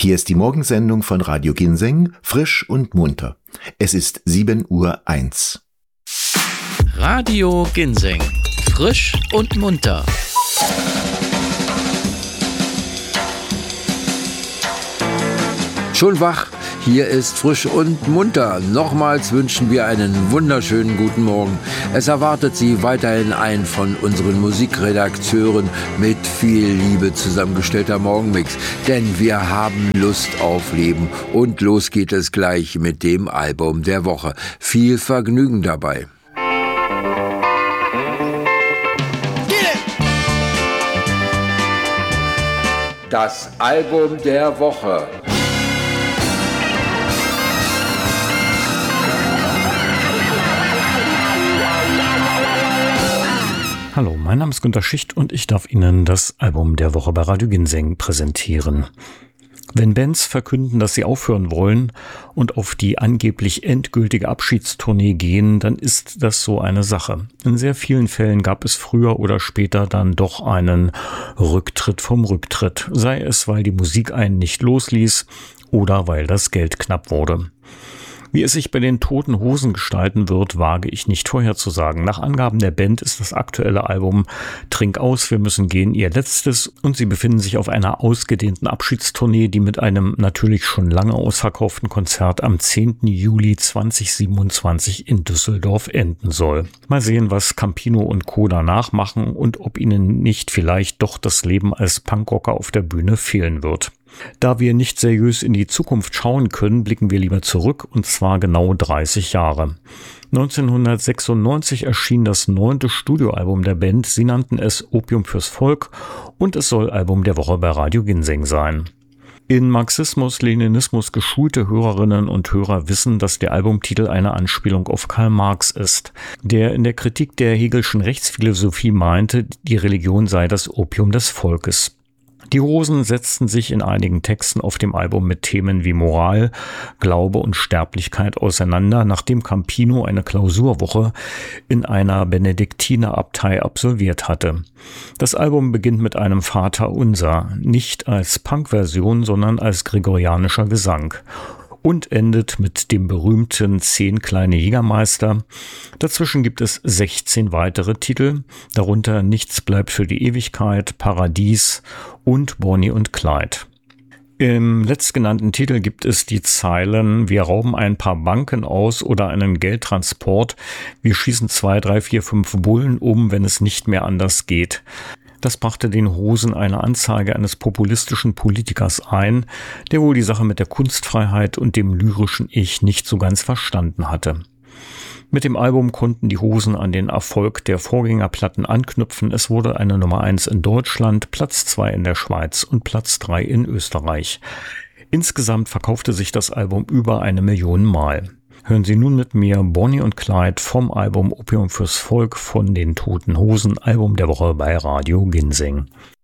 Hier ist die Morgensendung von Radio Ginseng, frisch und munter. Es ist 7:01 Uhr. Radio Ginseng, frisch und munter. Schon wach, hier ist frisch und munter. Nochmals wünschen wir einen wunderschönen guten Morgen. Es erwartet Sie weiterhin ein von unseren Musikredakteuren mit viel Liebe zusammengestellter Morgenmix. Denn wir haben Lust auf Leben und los geht es gleich mit dem Album der Woche. Viel Vergnügen dabei. Das Album der Woche. Hallo, mein Name ist Günter Schicht und ich darf Ihnen das Album der Woche bei Radio Ginseng präsentieren. Wenn Bands verkünden, dass sie aufhören wollen und auf die angeblich endgültige Abschiedstournee gehen, dann ist das so eine Sache. In sehr vielen Fällen gab es früher oder später dann doch einen Rücktritt vom Rücktritt, sei es, weil die Musik einen nicht losließ oder weil das Geld knapp wurde. Wie es sich bei den Toten Hosen gestalten wird, wage ich nicht vorherzusagen. Nach Angaben der Band ist das aktuelle Album Trink aus, wir müssen gehen ihr letztes und sie befinden sich auf einer ausgedehnten Abschiedstournee, die mit einem natürlich schon lange ausverkauften Konzert am 10. Juli 2027 in Düsseldorf enden soll. Mal sehen, was Campino und Co. danach machen und ob ihnen nicht vielleicht doch das Leben als Punkrocker auf der Bühne fehlen wird. Da wir nicht seriös in die Zukunft schauen können, blicken wir lieber zurück, und zwar genau 30 Jahre. 1996 erschien das 9. Studioalbum der Band, sie nannten es Opium fürs Volk und es soll Album der Woche bei Radio Ginseng sein. In Marxismus-Leninismus geschulte Hörerinnen und Hörer wissen, dass der Albumtitel eine Anspielung auf Karl Marx ist, der in der Kritik der Hegelschen Rechtsphilosophie meinte, die Religion sei das Opium des Volkes. Die Hosen setzten sich in einigen Texten auf dem Album mit Themen wie Moral, Glaube und Sterblichkeit auseinander, nachdem Campino eine Klausurwoche in einer Benediktinerabtei absolviert hatte. Das Album beginnt mit einem Vaterunser, nicht als Punk-Version, sondern als gregorianischer Gesang. Und endet mit dem berühmten 10 kleine Jägermeister. Dazwischen gibt es 16 weitere Titel, darunter Nichts bleibt für die Ewigkeit, Paradies und Bonnie und Clyde. Im letztgenannten Titel gibt es die Zeilen: Wir rauben ein paar Banken aus oder einen Geldtransport, wir schießen 2, 3, 4, 5 Bullen um, wenn es nicht mehr anders geht. Das brachte den Hosen eine Anzeige eines populistischen Politikers ein, der wohl die Sache mit der Kunstfreiheit und dem lyrischen Ich nicht so ganz verstanden hatte. Mit dem Album konnten die Hosen an den Erfolg der Vorgängerplatten anknüpfen. Es wurde eine Nummer 1 in Deutschland, Platz 2 in der Schweiz und Platz 3 in Österreich. Insgesamt verkaufte sich das Album über 1 Million Mal. Hören Sie nun mit mir Bonnie und Clyde vom Album Opium fürs Volk von den Toten Hosen, Album der Woche bei Radio Ginseng.